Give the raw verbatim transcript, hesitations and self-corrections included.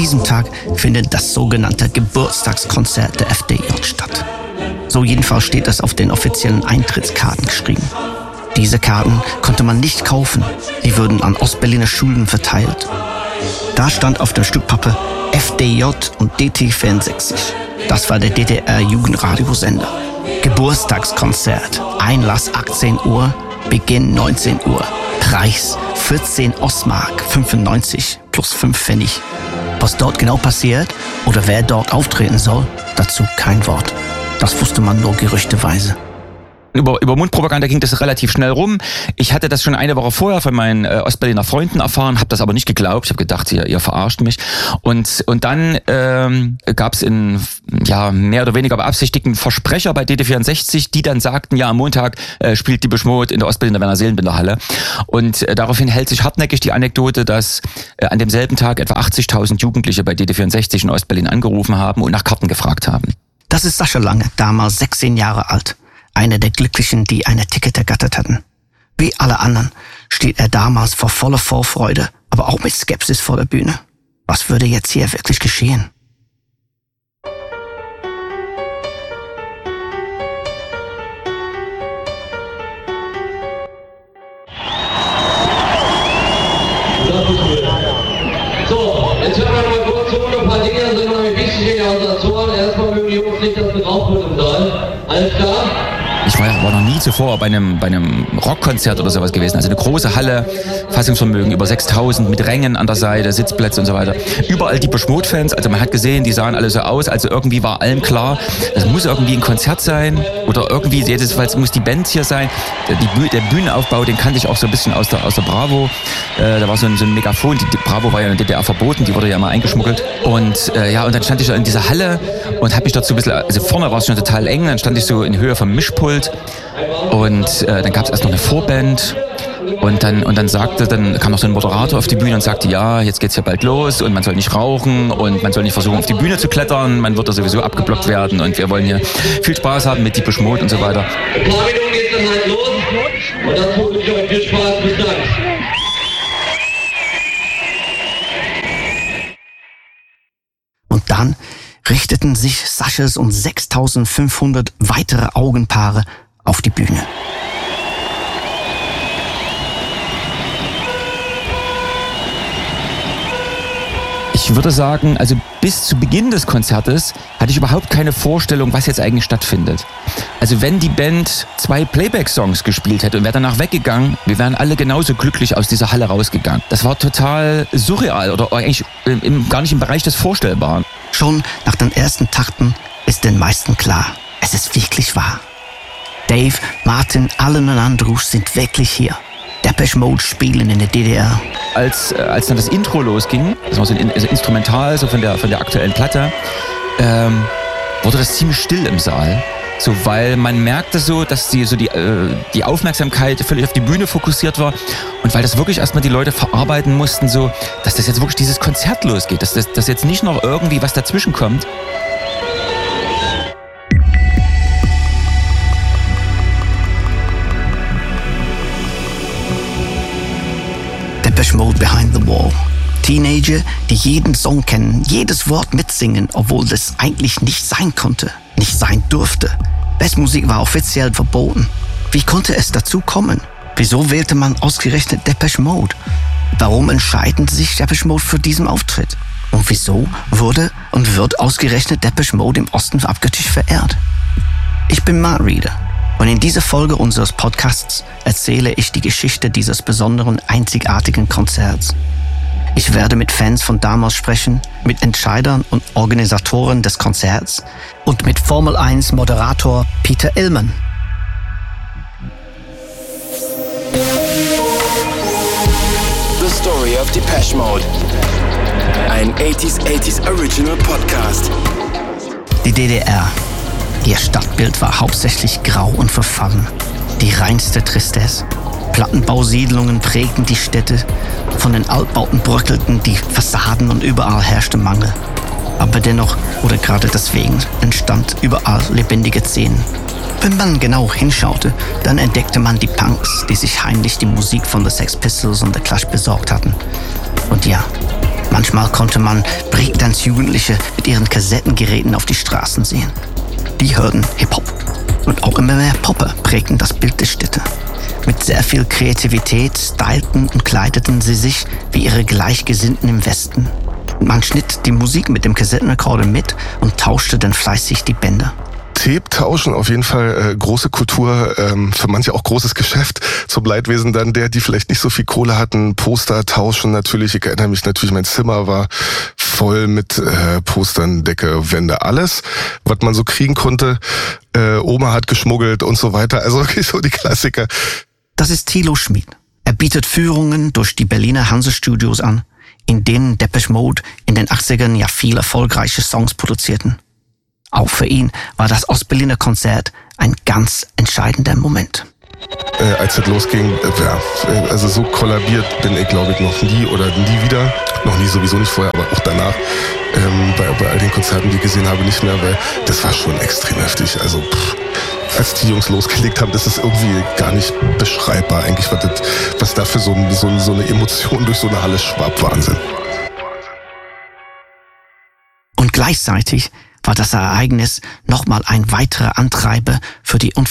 diesem Tag findet das sogenannte Geburtstagskonzert der F D J statt. So jedenfalls steht es auf den offiziellen Eintrittskarten geschrieben. Diese Karten konnte man nicht kaufen, sie wurden an Ostberliner Schulen verteilt. Da stand auf dem Stück Pappe F D J und D T vierundsechzig. Das war der D D R-Jugendradiosender. Geburtstagskonzert, Einlass achtzehn Uhr, Beginn neunzehn Uhr. Preis vierzehn Ostmark fünfundneunzig plus fünf Pfennig. Was dort genau passiert oder wer dort auftreten soll, dazu kein Wort. Das wusste man nur gerüchteweise. Über, über Mundpropaganda ging das relativ schnell rum. Ich hatte das schon eine Woche vorher von meinen äh, Ostberliner Freunden erfahren, habe das aber nicht geglaubt. Ich habe gedacht, ihr, ihr verarscht mich. Und und dann ähm, gab es in ja mehr oder weniger beabsichtigten Versprecher bei D T vierundsechzig, die dann sagten, ja am Montag äh, spielt Depeche Mode in der Ostberliner Werner Seelenbinder Halle. Und äh, daraufhin hält sich hartnäckig die Anekdote, dass äh, an demselben Tag etwa achtzigtausend Jugendliche bei D T vierundsechzig in Ostberlin angerufen haben und nach Karten gefragt haben. Das ist Sascha Lange, damals sechzehn Jahre alt. Einer der Glücklichen, die eine Ticket ergattert hatten. Wie alle anderen steht er damals vor voller Vorfreude, aber auch mit Skepsis vor der Bühne. Was würde jetzt hier wirklich geschehen? So, jetzt hören wir mal kurz zu, ein paar Dinge sind noch wichtig in der Organisation. Erstmal mögen die Jungs nicht, dass wir draufputen sollen. Alles klar? Ich war, war noch nie zuvor bei einem, bei einem Rockkonzert oder sowas gewesen. Also eine große Halle, Fassungsvermögen über sechstausend mit Rängen an der Seite, Sitzplätze und so weiter. Überall die Depeche Mode Fans, also man hat gesehen, die sahen alle so aus, also irgendwie war allen klar, das muss irgendwie ein Konzert sein oder irgendwie, jedenfalls muss die Band hier sein. Die, der Bühnenaufbau, den kannte ich auch so ein bisschen aus der, aus der Bravo. Äh, da war so ein, so ein Megafon, die, die Bravo war ja in der D D R verboten, die wurde ja mal eingeschmuggelt. Und äh, ja, und dann stand ich da in dieser Halle und habe mich dort so ein bisschen, also vorne war es schon total eng, dann stand ich so in Höhe vom Mischpult. Und äh, dann gab es erst noch eine Vorband und dann und dann sagte, dann kam noch so ein Moderator auf die Bühne und sagte, ja, jetzt geht's ja bald los und man soll nicht rauchen und man soll nicht versuchen auf die Bühne zu klettern, man wird da sowieso abgeblockt werden und wir wollen hier viel Spaß haben mit Depeche Mode und so weiter. Ein paar Minuten geht's dann halt los und dazu wünsche ich euch viel Spaß, bis dann. Und dann richteten sich Saschas und sechstausendfünfhundert weitere Augenpaare auf die Bühne. Ich würde sagen, also bis zu Beginn des Konzertes hatte ich überhaupt keine Vorstellung, was jetzt eigentlich stattfindet. Also wenn die Band zwei Playback-Songs gespielt hätte und wäre danach weggegangen, wir wären alle genauso glücklich aus dieser Halle rausgegangen. Das war total surreal oder eigentlich im, gar nicht im Bereich des Vorstellbaren. Schon nach den ersten Takten ist den meisten klar, es ist wirklich wahr. Dave, Martin, Alan und Andrews sind wirklich hier. Depeche Mode spielen in der D D R. Als, äh, als dann das Intro losging, das war so ein also Instrumental so von der, von der aktuellen Platte, ähm, wurde das ziemlich still im Saal. So, weil man merkte so, dass die, so die, äh, die Aufmerksamkeit völlig auf die Bühne fokussiert war und weil das wirklich erstmal die Leute verarbeiten mussten, so, dass das jetzt wirklich dieses Konzert losgeht, dass das dass jetzt nicht noch irgendwie was dazwischen kommt. Depeche Mode Behind the Wall. Teenager, die jeden Song kennen, jedes Wort mitsingen, obwohl das eigentlich nicht sein konnte, nicht sein durfte. Bestmusik war offiziell verboten. Wie konnte es dazu kommen? Wieso wählte man ausgerechnet Depeche Mode? Warum entscheiden sich Depeche Mode für diesen Auftritt? Und wieso wurde und wird ausgerechnet Depeche Mode im Osten abgöttisch verehrt? Ich bin Matt Reeder. Und in dieser Folge unseres Podcasts erzähle ich die Geschichte dieses besonderen, einzigartigen Konzerts. Ich werde mit Fans von damals sprechen, mit Entscheidern und Organisatoren des Konzerts und mit Formel eins Moderator Peter Illman. The Story of Depeche Mode. Ein achtziger achtziger Original Podcast. Die D D R. Ihr Stadtbild war hauptsächlich grau und verfallen. Die reinste Tristesse. Plattenbausiedlungen prägten die Städte. Von den Altbauten bröckelten die Fassaden und überall herrschte Mangel. Aber dennoch, oder gerade deswegen, entstand überall lebendige Szenen. Wenn man genau hinschaute, dann entdeckte man die Punks, die sich heimlich die Musik von The Sex Pistols und The Clash besorgt hatten. Und ja, Manchmal konnte man Breakdance-Jugendliche mit ihren Kassettengeräten auf die Straßen sehen. Die hörten Hip-Hop. Und auch immer mehr Popper prägten das Bild der Städte. Mit sehr viel Kreativität stylten und kleideten sie sich wie ihre Gleichgesinnten im Westen. Man schnitt die Musik mit dem Kassettenrekorder mit und tauschte dann fleißig die Bänder. Tape tauschen, auf jeden Fall äh, große Kultur, ähm, für manche auch großes Geschäft. Zum Leidwesen dann der, die vielleicht nicht so viel Kohle hatten. Poster tauschen natürlich. Ich erinnere mich natürlich, mein Zimmer war voll mit äh, Postern, Decke, Wände, alles, was man so kriegen konnte. Äh, Oma hat geschmuggelt und so weiter. Also wirklich so die Klassiker. Das ist Thilo Schmid. Er bietet Führungen durch die Berliner Hanse-Studios an, in denen Depeche Mode in den achtzigern ja viel erfolgreiche Songs produzierten. Auch für ihn war das Ostberliner Konzert ein ganz entscheidender Moment. Äh, als es losging, äh, ja, also so kollabiert bin ich, glaube ich, noch nie oder nie wieder. Noch nie, sowieso nicht vorher, aber auch danach. Ähm, bei, bei all den Konzerten, die ich gesehen habe, nicht mehr, weil das war schon extrem heftig. Also pff, als die Jungs losgelegt haben, das ist irgendwie gar nicht beschreibbar eigentlich, was, das, was da für so, so, so eine Emotion durch so eine Halle schwapp. Wahnsinn. Und gleichzeitig war das Ereignis nochmal ein weiterer Antreiber für die